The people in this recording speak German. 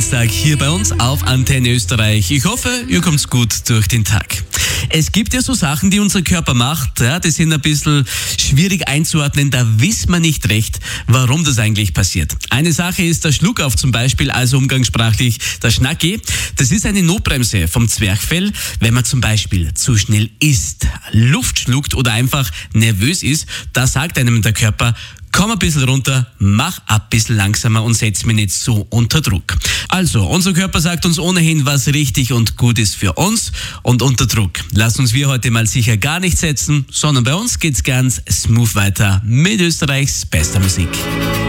Dienstag hier bei uns auf Antenne Österreich. Ich hoffe, ihr kommt gut durch den Tag. Es gibt ja so Sachen, die unser Körper macht, ja, die sind ein bisschen schwierig einzuordnen, da wissen wir nicht recht, warum das eigentlich passiert. Eine Sache ist der Schluckauf zum Beispiel, also umgangssprachlich der Schnacki. Das ist eine Notbremse vom Zwerchfell, wenn man zum Beispiel zu schnell isst, Luft schluckt oder einfach nervös ist, da sagt einem der Körper: Komm ein bisschen runter, mach ein bisschen langsamer und setz mich nicht so unter Druck. Also, unser Körper sagt uns ohnehin, was richtig und gut ist für uns, und unter Druck lassen uns wir heute mal sicher gar nicht setzen, sondern bei uns geht's ganz smooth weiter mit Österreichs bester Musik.